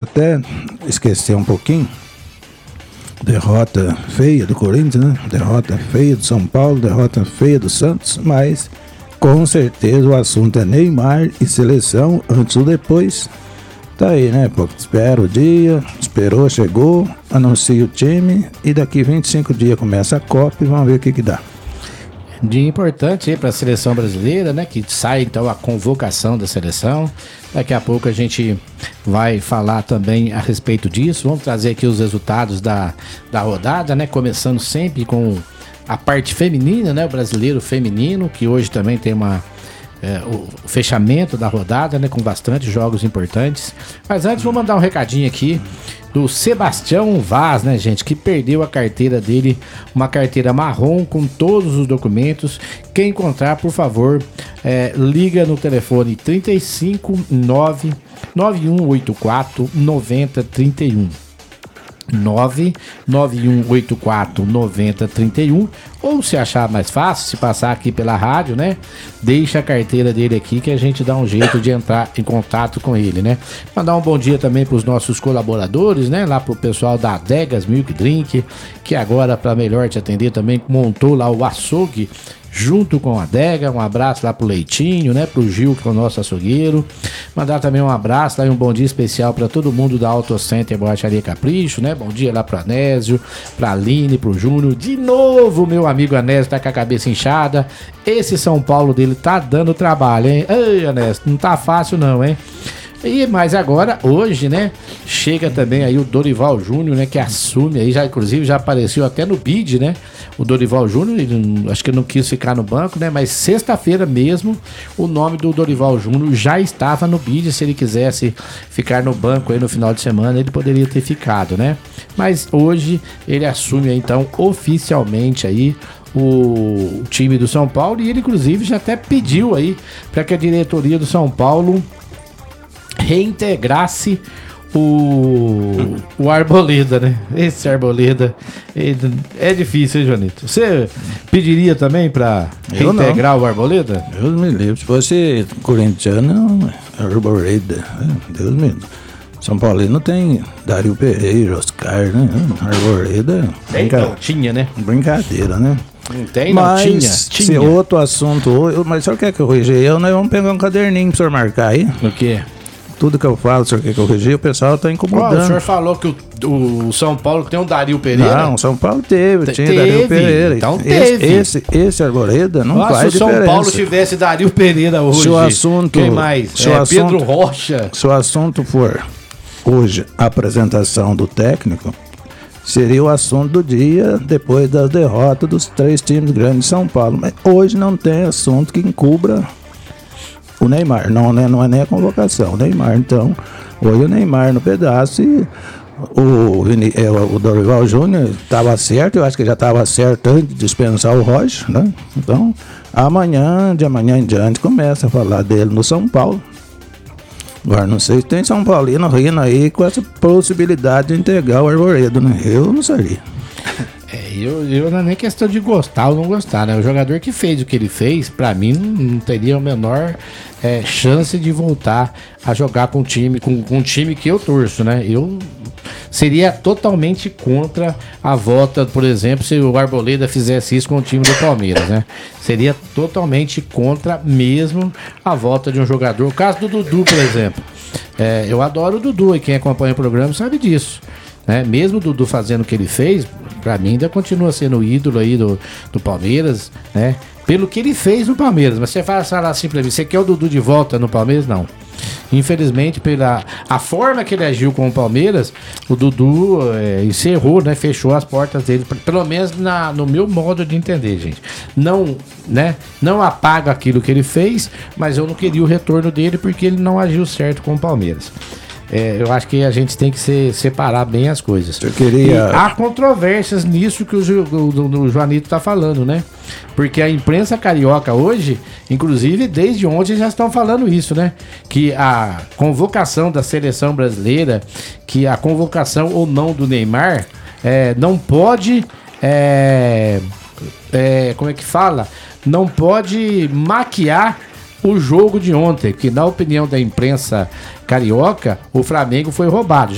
até esquecer um pouquinho. Derrota feia do Corinthians, né? Derrota feia do São Paulo, derrota feia do Santos, mas com certeza o assunto é Neymar e seleção, antes ou depois. Tá aí, né? Pô, espera o dia, esperou, chegou, anuncia o time e daqui 25 dias começa a Copa e vamos ver o que dá. Dia importante aí para a seleção brasileira, né? Que sai então a convocação da seleção. Daqui a pouco a gente vai falar também a respeito disso. Vamos trazer aqui os resultados da rodada, né? Começando sempre com a parte feminina, né? O brasileiro feminino, que hoje também tem o fechamento da rodada, né? Com bastante jogos importantes. Mas antes vou mandar um recadinho aqui do Sebastião Vaz, né, gente, que perdeu a carteira dele, uma carteira marrom com todos os documentos. Quem encontrar, por favor, liga no telefone 359 9184 9031. 99184 9031, ou se achar mais fácil, se passar aqui pela rádio, né? Deixa a carteira dele aqui que a gente dá um jeito de entrar em contato com ele, né? Mandar um bom dia também para os nossos colaboradores, né? Lá pro pessoal da Adegas Milk Drink, que agora, para melhor te atender, também montou lá o açougue junto com a Adega. Um abraço lá pro Leitinho, né? Pro Gil, que é o nosso açougueiro. Mandar também um abraço lá e um bom dia especial para todo mundo da Auto Center Borracharia Capricho, né? Bom dia lá pro Anésio, pra Aline, pro Júnior. De novo, meu amigo Anésio tá com a cabeça inchada. Esse São Paulo dele tá dando trabalho, hein? Ei, Anésio, não tá fácil não, hein? Mas agora, hoje, né, chega também aí o Dorival Júnior, né, que assume aí, inclusive já apareceu até no bid, né, o Dorival Júnior, acho que não quis ficar no banco, né, mas sexta-feira mesmo, o nome do Dorival Júnior já estava no bid. Se ele quisesse ficar no banco aí no final de semana, ele poderia ter ficado, né, mas hoje ele assume aí, então, oficialmente aí o time do São Paulo, e ele inclusive já até pediu aí para que a diretoria do São Paulo reintegrasse o Arboleda, né? Esse Arboleda é difícil, hein, Joanito? Você pediria também pra reintegrar o Arboleda? Deus me livre. Se fosse corintiano, Arboleda. Deus me livre. São Paulino tem Dario Pereira, Oscar, né? Arboleda. Não tinha, né? Brincadeira, né? Não tem, mas, não tinha. Se outro assunto, mas o senhor quer que eu corrija? Nós vamos pegar um caderninho pro senhor marcar aí. O quê? Tudo que eu falo, o senhor quer corrigir, o pessoal tá incomodando. O senhor falou que o São Paulo tem um Dario Pereira? Não, São Paulo tinha Dario Pereira. Então teve. Esse Arboleda não faz diferença. Se o São Paulo tivesse Dario Pereira hoje, se o assunto, quem mais? Pedro Rocha. Se o assunto for hoje a apresentação do técnico, seria o assunto do dia depois das derrotas dos 3 times grandes de São Paulo. Mas hoje não tem assunto que encubra o Neymar, não é nem a convocação. O Neymar, então, hoje o Neymar no pedaço e o Dorival Júnior estava certo, eu acho que já estava certo antes de dispensar o Rocha, né? Então, de amanhã em diante, começa a falar dele no São Paulo. Agora, não sei se tem São Paulino rindo aí com essa possibilidade de entregar o Arboleda, né? Eu não seria. Eu não é nem questão de gostar ou não gostar, né? O jogador que fez o que ele fez, pra mim, não teria a menor chance de voltar a jogar com um time que eu torço, né? Eu seria totalmente contra a volta, por exemplo, se o Arboleda fizesse isso com o time do Palmeiras, né? Seria totalmente contra mesmo a volta de um jogador. O caso do Dudu, por exemplo. Eu adoro o Dudu, e quem acompanha o programa sabe disso, né? Mesmo o Dudu fazendo o que ele fez, pra mim ainda continua sendo o ídolo aí do Palmeiras, né? Pelo que ele fez no Palmeiras. Mas você fala assim pra mim, você quer o Dudu de volta no Palmeiras? Não. Infelizmente, pela a forma que ele agiu com o Palmeiras, o Dudu encerrou, né? Fechou as portas dele, pelo menos no meu modo de entender, gente. Não, né? Não apaga aquilo que ele fez, mas eu não queria o retorno dele porque ele não agiu certo com o Palmeiras. Eu acho que a gente tem que separar bem as coisas. E há controvérsias nisso que o Joanito está falando, né? Porque a imprensa carioca hoje, inclusive desde ontem já estão falando isso, né? Que a convocação da seleção brasileira, que a convocação ou não do Neymar, não pode... como é que fala? Não pode maquiar o jogo de ontem, que na opinião da imprensa carioca, o Flamengo foi roubado.